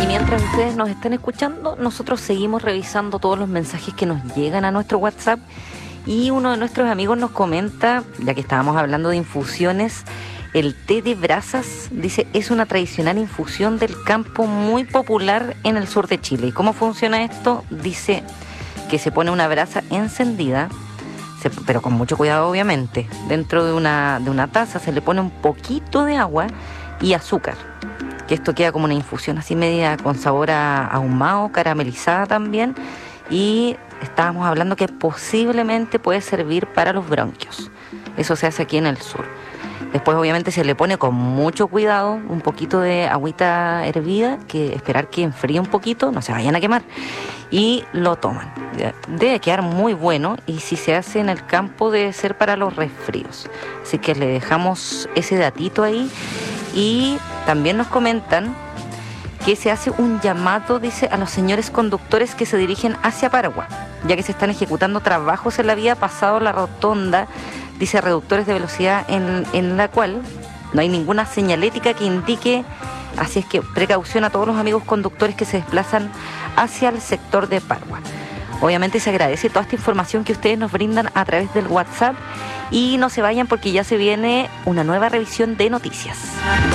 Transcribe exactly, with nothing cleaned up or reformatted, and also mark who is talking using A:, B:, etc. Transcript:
A: Y mientras ustedes nos están escuchando, nosotros seguimos revisando todos los mensajes que nos llegan a nuestro WhatsApp. Y uno de nuestros amigos nos comenta, ya que estábamos hablando de infusiones, el té de brasas, dice, es una tradicional infusión del campo muy popular en el sur de Chile. ¿Y cómo funciona esto? Dice que se pone una brasa encendida, se, pero con mucho cuidado obviamente. Dentro de una, de una taza se le pone un poquito de agua y azúcar, que esto queda como una infusión así media con sabor a ahumado, caramelizada también. Y estábamos hablando que posiblemente puede servir para los bronquios. Eso se hace aquí en el sur. Después obviamente se le pone con mucho cuidado un poquito de agüita hervida, que esperar que enfríe un poquito, no se vayan a quemar, y lo toman. Debe quedar muy bueno, y si se hace en el campo debe ser para los resfríos. Así que le dejamos ese datito ahí. Y también nos comentan que se hace un llamado, dice, a los señores conductores que se dirigen hacia Paragua, ya que se están ejecutando trabajos en la vía pasado la rotonda, dice, reductores de velocidad en, en la cual no hay ninguna señalética que indique, así es que precaución a todos los amigos conductores que se desplazan hacia el sector de Paragua. Obviamente se agradece toda esta información que ustedes nos brindan a través del WhatsApp, y no se vayan porque ya se viene una nueva revisión de noticias.